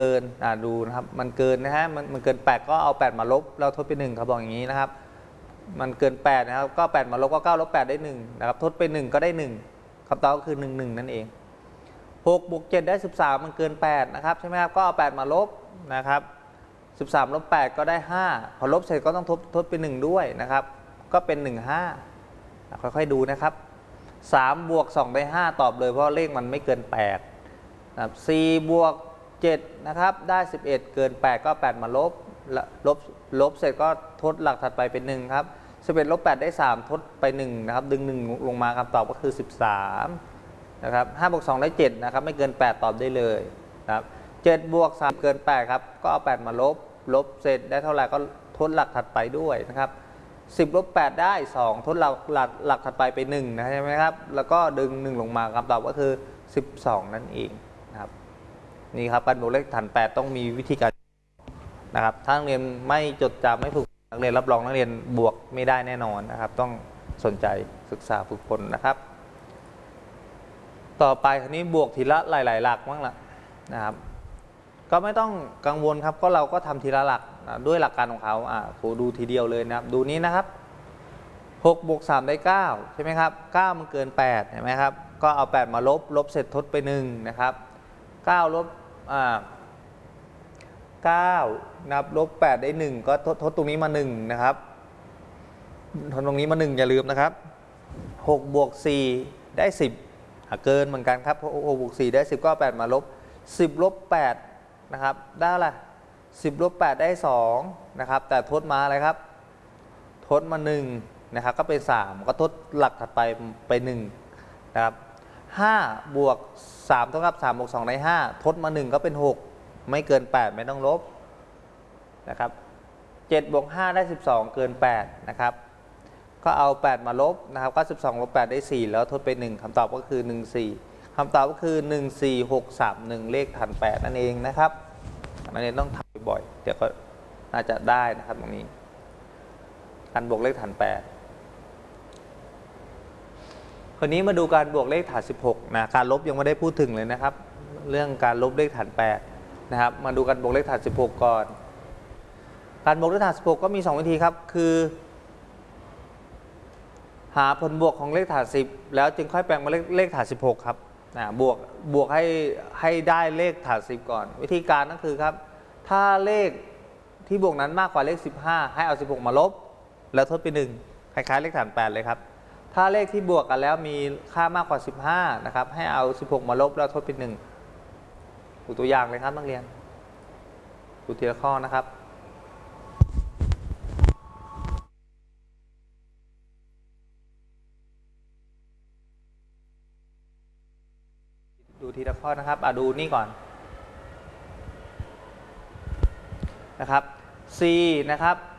เกินดูนะครับมันเกินนะฮะมันเกิน8ก็เอา8มาลบเราทดไป1เขาบอกอย่างนี้นะครับมันเกิน8นะครับก็8มาลบก็9ลบ8ได้1นะครับทดไป1ก็ได้1คำตอบก็คือ11นั่นเอง6บวก7ได้13มันเกิน8นะครับใช่ไหมครับก็เอา8มาลบนะครับ13ลบ8ก็ได้5พอลบเสร็จก็ต้องทดไป1ด้วยนะครับก็เป็น15ค่อยๆดูนะครับ3บวก2ได้5ตอบเลยเพราะเลขมันไม่เกิน8นะครับ4บวก7นะครับได้11เกิน8ก็8มาลบเสร็จก็ทดหลักถัดไปเป็น1ครับ11ลบ8ได้3ทดไป1นะครับดึง1ลงมาคำตอบก็คือ13นะครับ5บวก2ได้7นะครับไม่เกิน8ตอบได้เลยนะครับ7บวก3เกิน8ครับก็เอา8มาลบเสร็จได้เท่าไหร่ก็ทดหลักถัดไปด้วยนะครับ10ลบ8ได้2ทดหลักถัดไปเป็น1นะใช่ไหมครับแล้วก็ดึง1ลงมาคำตอบก็คือ12นั่นเองนะครับนี่ครับการบวกเลขฐาน8ต้องมีวิธีการนะครับถ้านักเรียนไม่จดจำไม่ฝึกนักเรียนรับรองนักเรียนบวกไม่ได้แน่นอนนะครับต้องสนใจศึกษาฝึกฝนนะครับต่อไปคราวนี้บวกทีละหลายๆหลักบ้างละนะครับก็ไม่ต้องกังวลครับก็เราก็ทำทีละหลักด้วยหลักการของเขาครูดูทีเดียวเลยนะครับดูนี้นะครับ6บวก3ได้9ใช่ไหมครับ9มันเกิน8เห็นไหมครับก็เอา8มาลบเสร็จทดไป1นะครับ9ลบ9นับลบ8ได้1ก็ทดตรงนี้มา1นะครับทดตรงนี้มา1อย่าลืมนะครับ6บวก4ได้10เกินเหมือนกันครับ6บวก4ได้10ก็8มาลบ10ลบ8นะครับได้ละ10ลบ8ได้2นะครับแต่ทดมาอะไรครับทดมา1นะครับก็เป็น3ก็ทดหลักถัดไป1นะครับ5บวก3เท่ากับ3บวก2ได้5ทดมา1ก็เป็น6ไม่เกิน8ไม่ต้องลบนะครับ7บวก5ได้12เกิน8นะครับก็เอา8มาลบนะครับก็12ลบ8ได้4แล้วทดไป1คำตอบก็คือ14คำตอบก็คือ14631เลขฐาน8นั่นเองนะครับอันนี้ต้องทำบ่อยเดี๋ยวก็น่าจะได้นะครับตรงนี้การบวกเลขฐาน8คราวนี้มาดูการบวกเลขฐาน16นะการลบยังไม่ได้พูดถึงเลยนะครับเรื่องการลบเลขฐาน8นะครับมาดูการบวกเลขฐาน16ก่อนการบวกเลขฐาน16ก็มี2วิธีครับคือหาผลบวกของเลขฐาน10แล้วจึงค่อยแปลงมาเลขฐาน16ครับบวกให้ได้เลขฐาน10ก่อนวิธีการก็คือครับถ้าเลขที่บวกนั้นมากกว่าเลข15ให้เอา16มาลบแล้วทดไป1คล้ายๆเลขฐาน8เลยครับถ้าเลขที่บวกกันแล้วมีค่ามากกว่า15นะครับให้เอา16มาลบแล้วทดเป็น1ดูตัวอย่างเลยครับนักเรียนดูทีละข้อนะครับดูทีละข้อนะครับดูนี่ก่อนนะครับ c นะครับ